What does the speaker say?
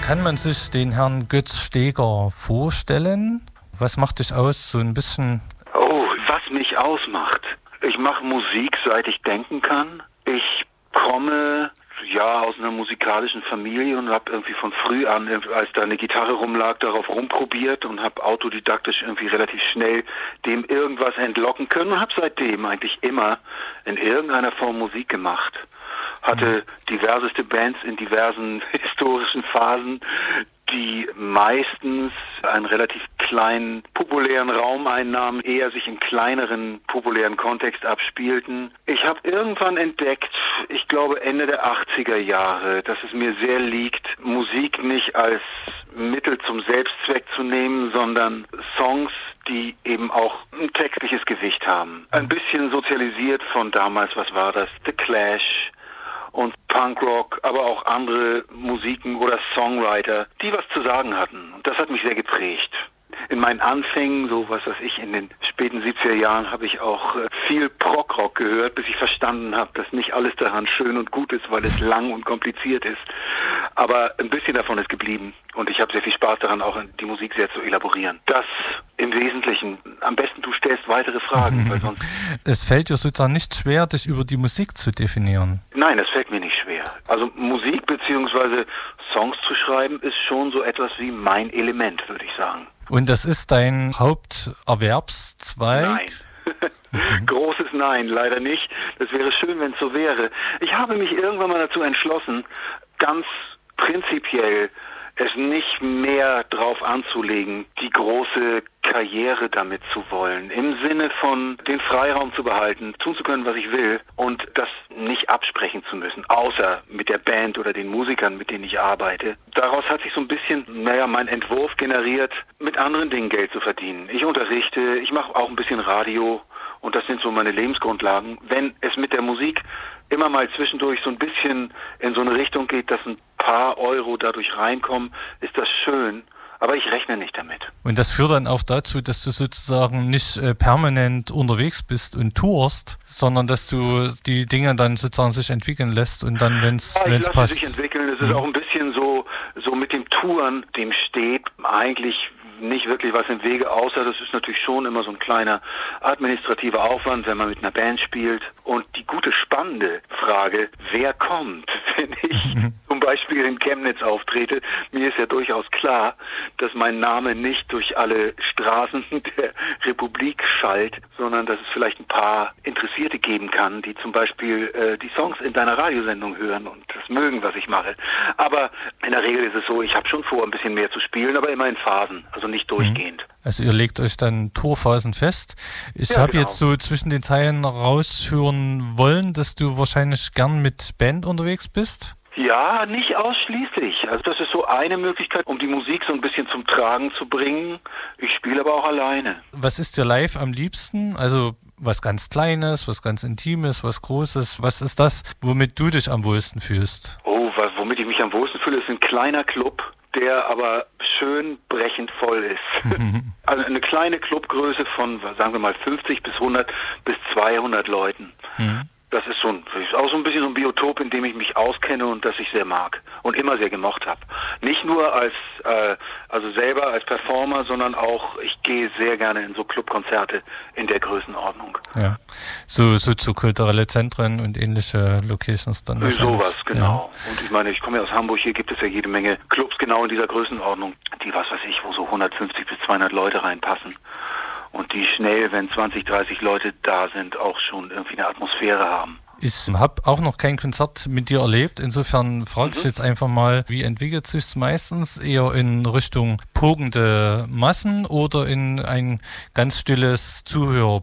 Kann man sich den Herrn Götz Steger vorstellen? Was macht dich aus, so ein bisschen? Oh, was mich ausmacht. Ich mache Musik, seit ich denken kann. Ich komme aus einer musikalischen Familie und habe irgendwie von früh an, als da eine Gitarre rumlag, darauf rumprobiert und habe autodidaktisch irgendwie relativ schnell dem irgendwas entlocken können und habe seitdem eigentlich immer in irgendeiner Form Musik gemacht. Hatte diverseste Bands in diversen historischen Phasen, die meistens einen relativ kleinen populären Raum einnahmen, eher sich im kleineren populären Kontext abspielten. Ich habe irgendwann entdeckt, ich glaube Ende der 80er Jahre, dass es mir sehr liegt, Musik nicht als Mittel zum Selbstzweck zu nehmen, sondern Songs, die eben auch ein textliches Gewicht haben. Ein bisschen sozialisiert von damals, was war das? The Clash und Punkrock, aber auch andere Musiken oder Songwriter, die was zu sagen hatten. Und das hat mich sehr geprägt. In meinen Anfängen, so was weiß ich, in den späten 70er Jahren habe ich auch viel Prog-Rock gehört, bis ich verstanden habe, dass nicht alles daran schön und gut ist, weil es lang und kompliziert ist. Aber ein bisschen davon ist geblieben. Und ich habe sehr viel Spaß daran, auch die Musik sehr zu elaborieren. Das im Wesentlichen. Am besten du stellst weitere Fragen, weil sonst... Es fällt dir sozusagen nicht schwer, dich über die Musik zu definieren. Nein, es fällt mir nicht schwer. Also Musik bzw. Songs zu schreiben ist schon so etwas wie mein Element, würde ich sagen. Und das ist dein Haupterwerbszweig? Nein. Großes Nein, leider nicht. Das wäre schön, wenn es so wäre. Ich habe mich irgendwann mal dazu entschlossen, ganz prinzipiell es nicht mehr drauf anzulegen, die große Karriere damit zu wollen. Im Sinne von den Freiraum zu behalten, tun zu können, was ich will und das nicht absprechen zu müssen, außer mit der Band oder den Musikern, mit denen ich arbeite. Daraus hat sich so ein bisschen, mein Entwurf generiert, mit anderen Dingen Geld zu verdienen. Ich unterrichte, ich mache auch ein bisschen Radio und das sind so meine Lebensgrundlagen. Wenn es mit der Musik immer mal zwischendurch so ein bisschen in so eine Richtung geht, dass ein paar Euro dadurch reinkommen, ist das schön. Aber ich rechne nicht damit. Und das führt dann auch dazu, dass du sozusagen nicht permanent unterwegs bist und tourst, sondern dass du die Dinge dann sozusagen sich entwickeln lässt und dann, wenn es passt. Sich entwickeln. Es ist auch ein bisschen so mit dem Touren, dem steht eigentlich nicht wirklich was im Wege, außer das ist natürlich schon immer so ein kleiner administrativer Aufwand, wenn man mit einer Band spielt. Und die gute, spannende Frage, wer kommt, wenn ich zum Beispiel in Chemnitz auftrete? Mir ist ja durchaus klar, dass mein Name nicht durch alle Straßen der Republik schallt, sondern dass es vielleicht ein paar Interessierte geben kann, die zum Beispiel die Songs in deiner Radiosendung hören und das mögen, was ich mache. Aber in der Regel ist es so, ich habe schon vor, ein bisschen mehr zu spielen, aber immer in Phasen, also nicht durchgehend. Also ihr legt euch dann Tourphasen fest. Ich habe jetzt so zwischen den Zeilen raushören wollen, dass du wahrscheinlich gern mit Band unterwegs bist. Ja, nicht ausschließlich. Also das ist so eine Möglichkeit, um die Musik so ein bisschen zum Tragen zu bringen. Ich spiele aber auch alleine. Was ist dir live am liebsten? Also was ganz Kleines, was ganz Intimes, was Großes. Was ist das, womit du dich am wohlsten fühlst? Oh, womit ich mich am wohlsten fühle, ist ein kleiner Club, der aber schön brechend voll ist. Also eine kleine Clubgröße von, sagen wir mal, 50 bis 100 bis 200 Leuten. Das ist auch so ein bisschen so ein Biotop, in dem ich mich auskenne und das ich sehr mag und immer sehr gemocht habe. Nicht nur selber als Performer, sondern auch, ich gehe sehr gerne in so Clubkonzerte in der Größenordnung. Ja, so kulturelle Zentren und ähnliche Locations dann wahrscheinlich. Sowas, genau. Ja. Und ich meine, ich komme ja aus Hamburg, hier gibt es ja jede Menge Clubs genau in dieser Größenordnung, die, wo so 150 bis 200 Leute reinpassen. Und die schnell, wenn 20, 30 Leute da sind, auch schon irgendwie eine Atmosphäre haben. Ich habe auch noch kein Konzert mit dir erlebt. Insofern frage ich jetzt einfach mal, wie entwickelt sich es meistens? Eher in Richtung pogende Massen oder in ein ganz stilles Zuhörerpublikum?